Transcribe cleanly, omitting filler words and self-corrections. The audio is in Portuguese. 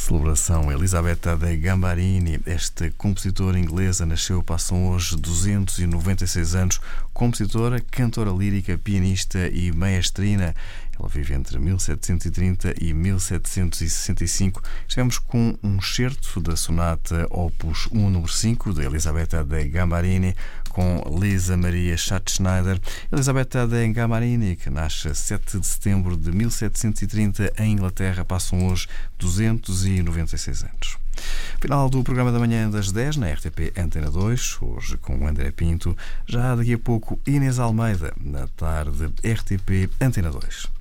celebração. Elisabetta de Gambarini, esta compositora inglesa, passam hoje 296 anos. Compositora, cantora lírica, pianista e maestrina. Ela vive entre 1730 e 1765. Estivemos com um excerto da sonata Opus 1, número 5, de Elisabetta de Gambarini, com Lisa Maria Schatzschneider. Elisabetta de Gambarini, que nasce a 7 de setembro de 1730 em Inglaterra, passam hoje 296 anos. Final do programa da manhã das 10 na RTP Antena 2, hoje com o André Pinto. Já daqui a pouco Inês Almeida, na tarde RTP Antena 2.